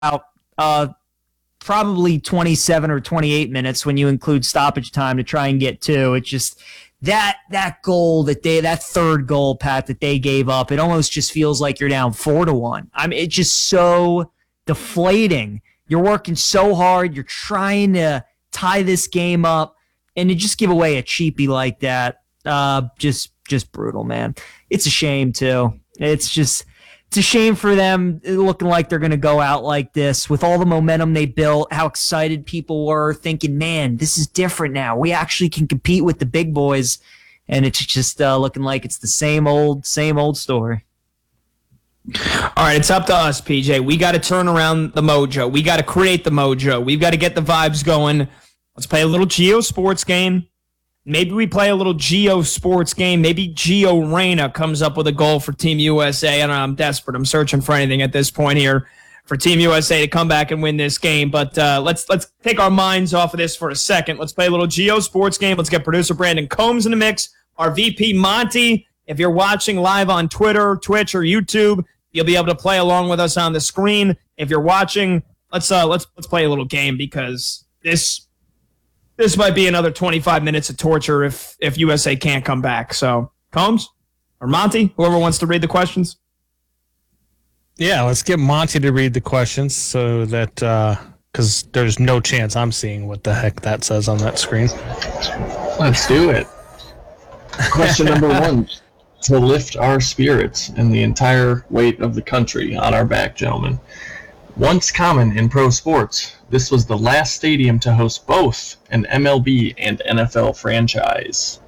about probably 27 or 28 minutes when you include stoppage time to try and get two. It's just that goal that third goal, Pat, that they gave up. It almost just feels like you're down 4-1. I mean, it's just so deflating. You're working so hard. You're trying to tie this game up, and to just give away a cheapie like that, just brutal, man. It's a shame too. It's a shame for them looking like they're going to go out like this with all the momentum they built, how excited people were thinking, man, this is different now. We actually can compete with the big boys. And it's just looking like it's the same old story. All right, it's up to us, PJ. We got to turn around the mojo. We got to create the mojo. We've got to get the vibes going. Let's play a little Geo Sports game. Maybe we play a little Geo Sports game. Maybe Gio Reyna comes up with a goal for Team USA. I don't know, I'm desperate. I'm searching for anything at this point here for Team USA to come back and win this game. But let's take our minds off of this for a second. Let's play a little Geo Sports game. Let's get producer Brandon Combs in the mix. Our VP Monty. If you're watching live on Twitter, Twitch, or YouTube, you'll be able to play along with us on the screen. If you're watching, let's play a little game because this might be another 25 minutes of torture if USA can't come back. So, Combs or Monty, whoever wants to read the questions. Yeah, let's get Monty to read the questions so that because there's no chance I'm seeing what the heck that says on that screen. Let's do it. Question number 1. To lift our spirits and the entire weight of the country on our back, gentlemen. Once common in pro sports, this was the last stadium to host both an MLB and NFL franchise.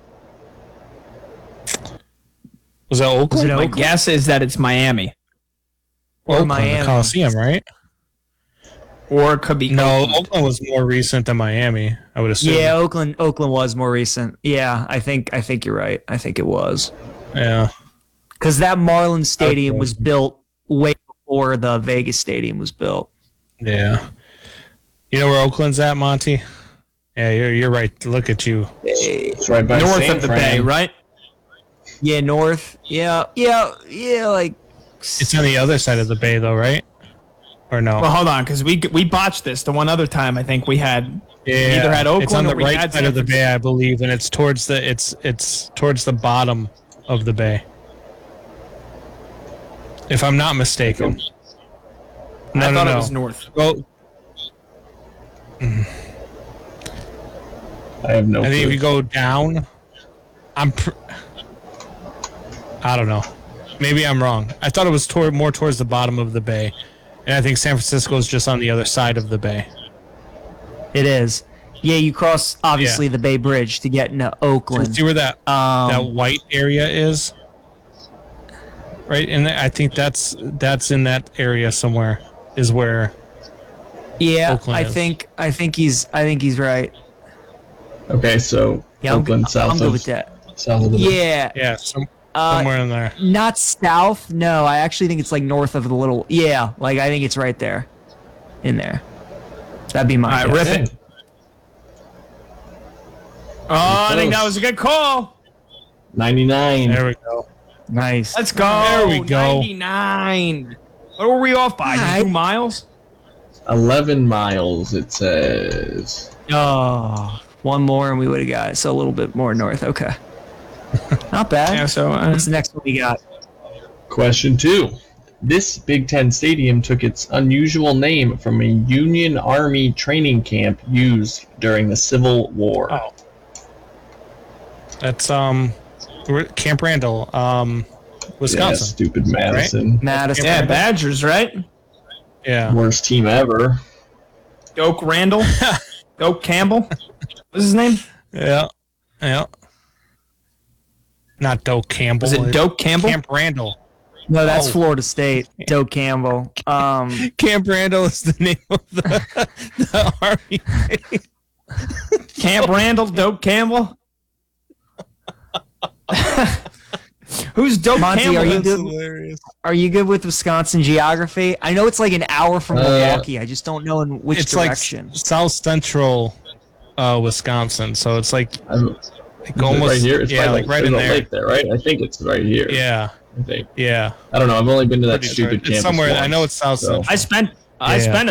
Was that Oakland? My guess is that it's Miami. Or Oakland, Miami. the Coliseum, right? Or it could be Oakland was more recent than Miami, I would assume. Yeah, Oakland was more recent. Yeah, I think you're right. I think it was. Yeah. Because that Marlins Stadium was built way before the Vegas Stadium was built. Yeah. You know where Oakland's at, Monty? Yeah, you're right. Look at you. It's right by north San of the Fran. bay, right? Yeah, north. Yeah. Like It's on the other side of the bay, though, right? Or no? Well, hold on, because we botched this the one other time. I think we had yeah, we either had Oakland it's on the or we right had side of the bay, I believe, and it's towards the bottom of the bay, if I'm not mistaken. I thought it was north. Well, I have no I think clue. if you go down, I don't know. Maybe I'm wrong. I thought it was more towards the bottom of the bay, and I think San Francisco is just on the other side of the bay. it is. Yeah, you cross obviously the Bay Bridge to get into Oakland. See where that white area is? Right, and I think that's in that area somewhere. Is where? Yeah, Oakland I is. think he's right. Okay, so Yeah, Oakland, I'm good with that. south of the bay. Yeah, Somewhere in there. not south. No, I actually think it's like north of the little. Yeah, like I think it's right there, in there. That'd be my. All right, guess. rip it. Oh, I think that was a good call. 99. There we go. Nice. Let's go. There we go. 99. What were we off by? Alright. 2 miles? 11 miles, it says. Oh, one more and we would have got it. So a little bit more north. Okay. Not bad. Yeah, so What's the next one we got? Question 2. This Big Ten stadium took its unusual name from a Union Army training camp used during the Civil War. Oh. That's Camp Randall, Yeah, Wisconsin. stupid Madison. Madison. yeah, Badgers, right? Yeah. Worst team ever. Doak Randall. Doak Campbell. What's his name? Yeah. Not Doak Campbell. Was it Doak Campbell? Camp Randall. No, that's Oh. Florida State. Doak Campbell. Camp Randall is the name of the Army. Camp Randall, Doak Campbell. Who's Doak Monty, Campbell? are you That's good? hilarious. Are you good with Wisconsin geography? I know it's like an hour from Milwaukee. I just don't know in which It's direction. like south central Wisconsin, so it's like I'm, almost right here. It's yeah, by like right in there's a there. lake there, right? I think it's right here. Yeah, I think. yeah. I don't know. I've only been to that Pretty stupid sure. campus It's somewhere. I once, know it's south so. central. I Yeah. spent